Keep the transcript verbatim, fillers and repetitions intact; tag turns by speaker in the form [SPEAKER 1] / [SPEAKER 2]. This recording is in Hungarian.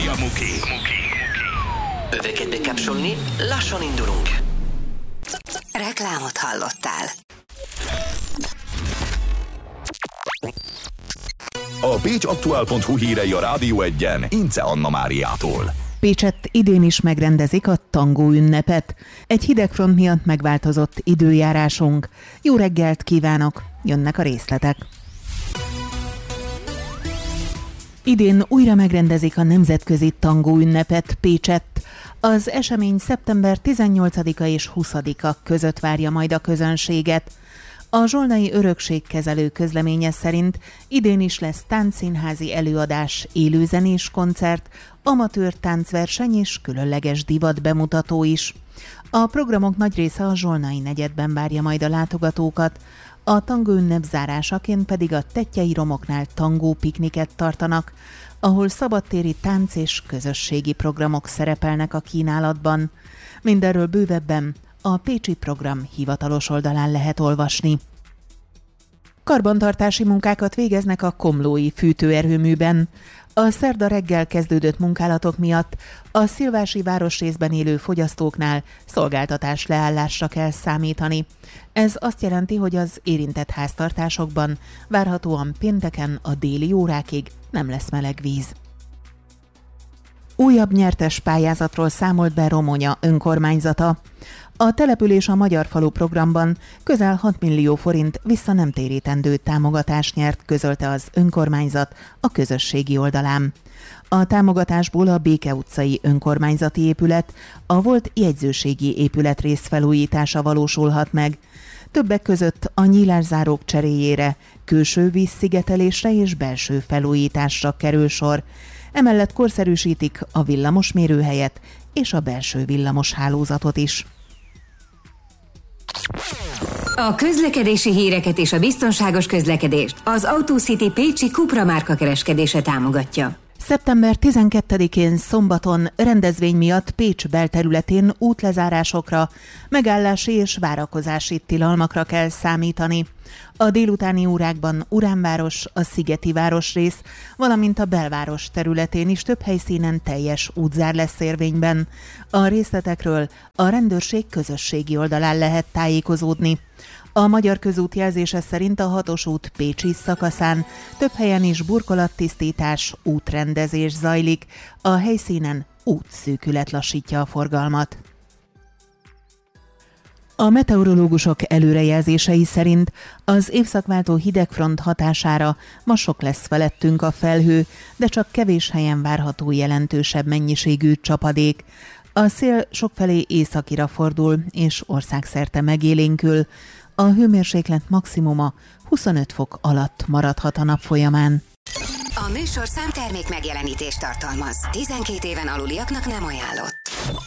[SPEAKER 1] a Muki.
[SPEAKER 2] Öveket bekapcsolni, lassan indulunk. Reklámot hallottál.
[SPEAKER 1] A pécsaktuál pont hu hírei a Rádió Egyen Ince Anna Máriától.
[SPEAKER 3] Pécsett idén is megrendezik a tangó ünnepet. Egy hidegfront miatt megváltozott időjárásunk. Jó reggelt kívánok, jönnek a részletek. Idén újra megrendezik a nemzetközi tangó ünnepet Pécsett. Az esemény szeptember tizennyolcadika és huszadika között várja majd a közönséget. A zsolnai örökségkezelő közleménye szerint idén is lesz táncszínházi előadás, élőzenés koncert, amatőr táncverseny és különleges divat bemutató is. A programok nagy része a zsolnai negyedben várja majd a látogatókat, a tangó ünnep zárásaként pedig a Tettyei Romoknál tangó pikniket tartanak, ahol szabadtéri tánc és közösségi programok szerepelnek a kínálatban. Mindenről bővebben a pécsi program hivatalos oldalán lehet olvasni. Karbantartási munkákat végeznek a komlói fűtőerőműben. A szerda reggel kezdődött munkálatok miatt a szilvási városrészben élő fogyasztóknál szolgáltatás leállásra kell számítani. Ez azt jelenti, hogy az érintett háztartásokban várhatóan pénteken a déli órákig nem lesz meleg víz. Újabb nyertes pályázatról számolt be Romonya önkormányzata. A település a Magyar Falu programban közel hat millió forint visszanemtérítendő támogatást nyert, közölte az önkormányzat a közösségi oldalán. A támogatásból a Béke utcai önkormányzati épület, a volt jegyzőségi épületrész felújítása valósulhat meg. Többek között a nyílászárók cseréjére, külső vízszigetelésre és belső felújításra kerül sor. Emellett korszerűsítik a villamosmérőhelyet és a belső villamos hálózatot is.
[SPEAKER 4] A közlekedési híreket és a biztonságos közlekedést az AutoCity Pécsi Cupra márka kereskedése támogatja.
[SPEAKER 3] szeptember tizenkettedikén szombaton rendezvény miatt Pécs belterületén útlezárásokra, megállási és várakozási tilalmakra kell számítani. A délutáni órákban Uránváros, a Szigeti városrész, valamint a belváros területén is több helyszínen teljes útzár lesz érvényben. A részletekről a rendőrség közösségi oldalán lehet tájékozódni. A Magyar Közút jelzése szerint a hatos út pécsi szakaszán több helyen is burkolattisztítás, útrendezés zajlik, a helyszínen útszűkület lassítja a forgalmat. A meteorológusok előrejelzései szerint az évszakváltó hidegfront hatására ma sok lesz felettünk a felhő, de csak kevés helyen várható jelentősebb mennyiségű csapadék. A szél sokfelé északira fordul és országszerte megélénkül. A hőmérséklet maximuma huszonöt fok alatt maradhat a nap folyamán.
[SPEAKER 4] A műsorszám termék megjelenítést tartalmaz. tizenkét éven aluliaknak nem ajánlott.